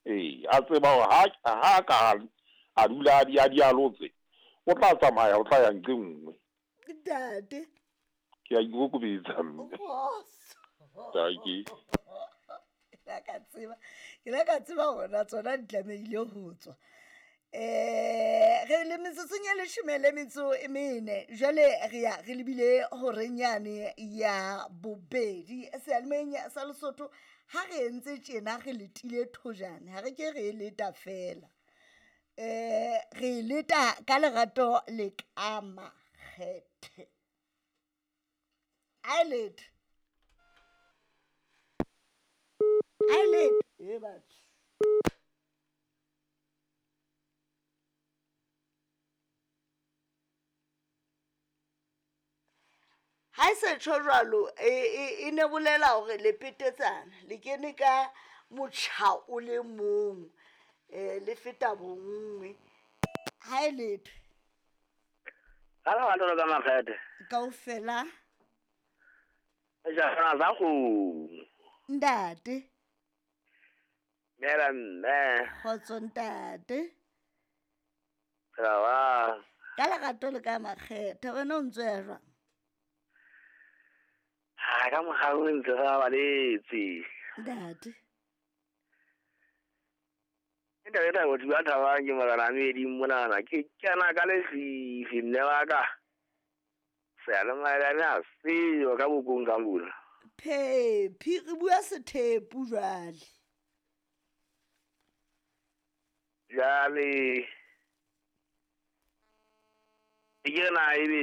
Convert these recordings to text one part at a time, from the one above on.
a tseba hore ha ka a dula di a lotse o tla tsamaya o tla yang ke nngwe Ntate ke a ikokobetsa mme ke ka tseba gona tsona di tlameile go tswa re le metsotsong ya 14 jwale re lebile horenyane ya bobedi sealemoeng sa Lesotho ha re entse tjena re letile thojane ha re ke re leta fela re leta ka lerato le ka makgethe Islet e batho ha se tshwaralo e ne bolela hore le petetsana le kene ka motjha o le mong le feta bongwe ha ile Ala batho ka makgethe kaofela ja sana za go ntate mera nne khotso ntate wa ka lerato le ka makgethe wena o ntse ya jwang ha ka mogao ntse ga baletsi ntate nda eta go tla thaba ke magana medi monana ke kana ka le fi nne wa ka se ala mara na se o ka bokong ka bula phephi re bua sethepu jwale jale na ibe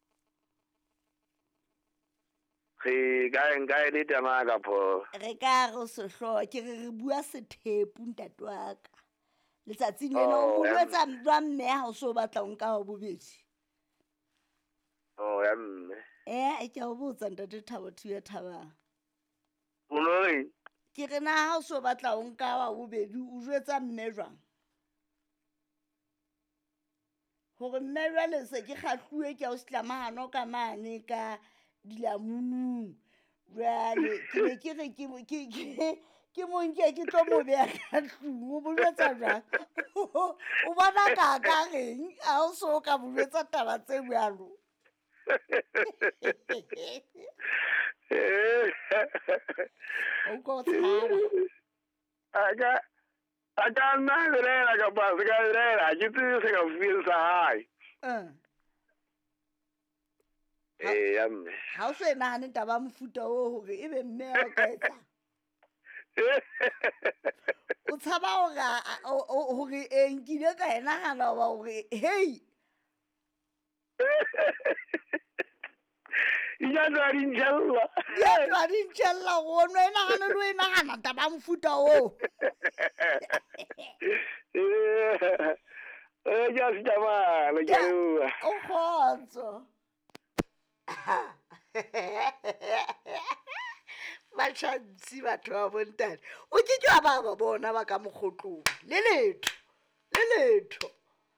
ga le tama ka pho re ka re sehloho ke re bua sethepu ntate wa ka letsatsing lena o bolwetsa jwa mme ha o so batla o nka ho bobedi ya mme ke a o botsa ntate Thabo Thuya Thabang Moloi ke re na ha o so batla o nka wa bobedi o jwetsa mme jwang hore mme jwale se ke kgahluwe ke o setlamahano ka mane ka dilamunung jwale ke ne ke re ke mong ke tlo mo beya ka tlung o bolwetsa jwang o bona ka reng a o so ka bolwetsa taba tse bjalo o ko tshaba aka na rera ka pas ka rera ke se ka feel sa hai yamme ha o se nahane taba mofuta o hore ebe mme o ka etsa o tshaba hore nkile ka enagana wa hore hey ya tla di ntjella go no enagana le enagana taba mofuta o ya se tama le ja o khotso Bachansi batho ba bontane o ke tjwa ba bona ba ka mokgotlong le letho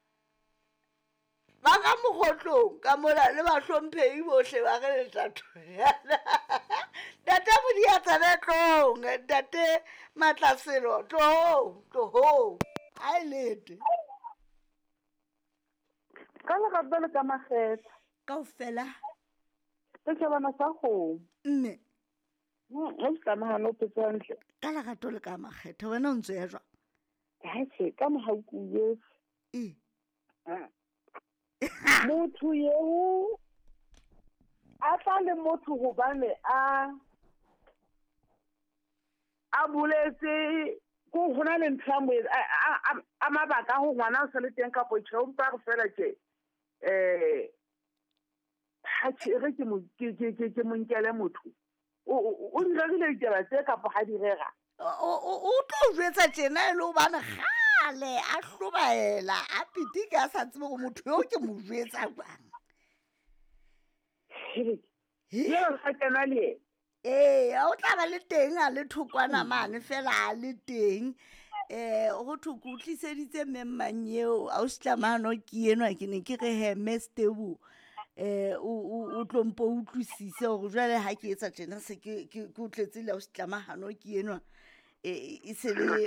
ba ka mokgotlong ka mola le ba hlomphehi bohle ba re lethatho tate modia tsabetlong tate matlaselo tlohong ai lete ka le gape le ka makgethe kaofela ke bana sa go mme mo tsa mahano petsantle ka lerato le ka makgethe wena o ntse ya jwa ha se ka mohauku yes motho yeo a tla le motho go bane a buletse go gona le ntlambo a mabaka go ngwana o se le teng ka potšhe o mpa go fela ke ha re ke mo nkele motho o nregile ditaba tse ka po ga direga o tlo jwetsa tjena le o bana gale a hlobaela a pitika a sa tsebe go motho yo ke mo jwetsa jwang yo ga kana le o tla ba le teng a le thokwana mane fela a le teng go thoko o tliseditse mmemmang eo a o setlamano ke enwa ke ne ke re heme stebo o tlompo o utlwisise gore jwale ha ke etsa tjena se ke o tletse le o setlamahano ke enwa e se le